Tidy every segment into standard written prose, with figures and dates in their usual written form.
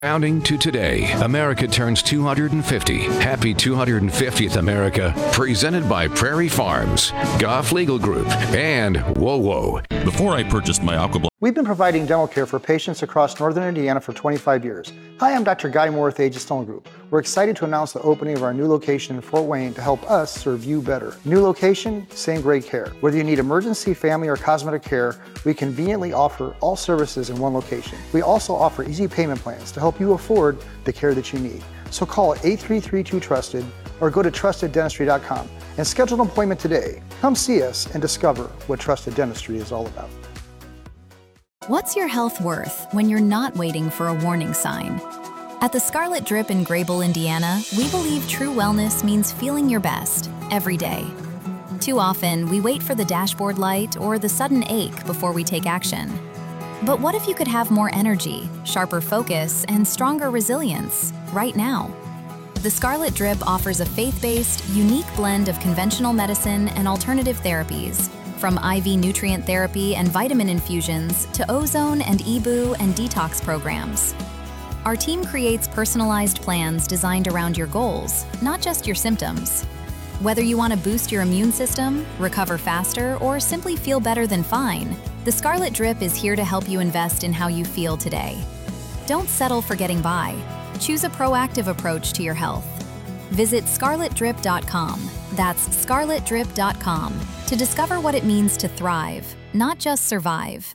Founding to today, America turns 250. Happy 250th America. Presented by Prairie Farms, Goff Legal Group, and Whoa. Before I purchased my Aqua. We've been providing dental care for patients across northern Indiana for 25 years. Hi, I'm Dr. Guy Moore with Aegis Dental Group. We're excited to announce the opening of our new location in Fort Wayne to help us serve you better. New location, same great care. Whether you need emergency, family, or cosmetic care, we conveniently offer all services in one location. We also offer easy payment plans to help you afford the care that you need. So call 833-2TRUSTED or go to TrustedDentistry.com and schedule an appointment today. Come see us and discover what Trusted Dentistry is all about. What's your health worth when you're not waiting for a warning sign? At the Scarlet Drip in Grable, Indiana, we believe true wellness means feeling your best every day. Too often, we wait for the dashboard light or the sudden ache before we take action. But what if you could have more energy, sharper focus, and stronger resilience right now? The Scarlet Drip offers a faith-based, unique blend of conventional medicine and alternative therapies, from IV nutrient therapy and vitamin infusions to ozone and EBOO and detox programs. Our team creates personalized plans designed around your goals, not just your symptoms. Whether you want to boost your immune system, recover faster, or simply feel better than fine, the Scarlet Drip is here to help you invest in how you feel today. Don't settle for getting by. Choose a proactive approach to your health. Visit scarletdrip.com. That's scarletdrip.com to discover what it means to thrive, not just survive.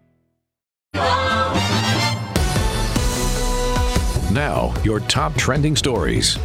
Now, your top trending stories.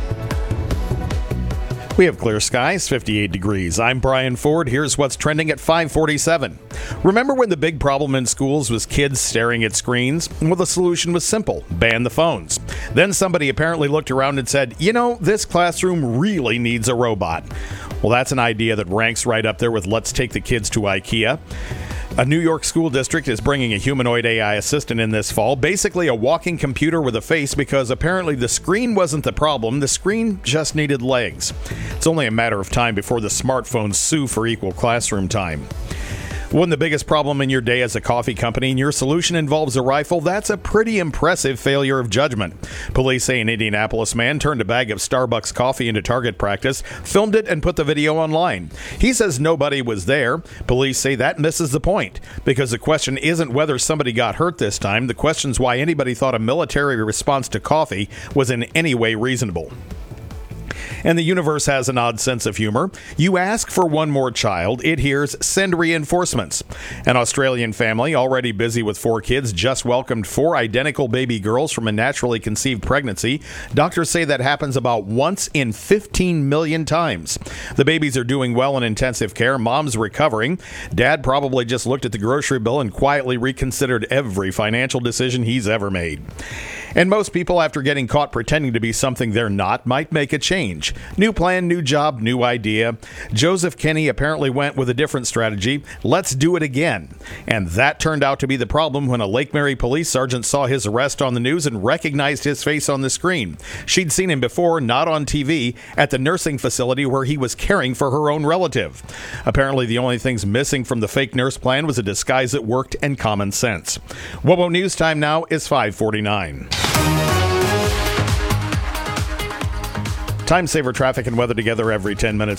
We have clear skies, 58 degrees. I'm Brian Ford. Here's what's trending at 5:47. Remember when the big problem in schools was kids staring at screens? Well, the solution was simple: ban the phones. Then somebody apparently looked around and said, this classroom really needs a robot. Well, that's an idea that ranks right up there with let's take the kids to IKEA. A New York school district is bringing a humanoid AI assistant in this fall, basically a walking computer with a face, because apparently the screen wasn't the problem, the screen just needed legs. It's only a matter of time before the smartphones sue for equal classroom time. When the biggest problem in your day as a coffee company and your solution involves a rifle, that's a pretty impressive failure of judgment. Police say an Indianapolis man turned a bag of Starbucks coffee into target practice, filmed it, and put the video online. He says nobody was there. Police say that misses the point, because the question isn't whether somebody got hurt this time. The question's why anybody thought a military response to coffee was in any way reasonable. And the universe has an odd sense of humor. You ask for one more child, it hears send reinforcements. An Australian family, already busy with 4 kids, just welcomed 4 identical baby girls from a naturally conceived pregnancy. Doctors say that happens about once in 15 million times. The babies are doing well in intensive care. Mom's recovering. Dad probably just looked at the grocery bill and quietly reconsidered every financial decision he's ever made. And most people, after getting caught pretending to be something they're not, might make a change. New plan, new job, new idea. Joseph Kenney apparently went with a different strategy. Let's do it again. And that turned out to be the problem when a Lake Mary police sergeant saw his arrest on the news and recognized his face on the screen. She'd seen him before, not on TV, at the nursing facility where he was caring for her own relative. Apparently, the only things missing from the fake nurse plan was a disguise that worked and common sense. WOWO News Time now is 5:49. Time saver traffic and weather together every 10 minutes.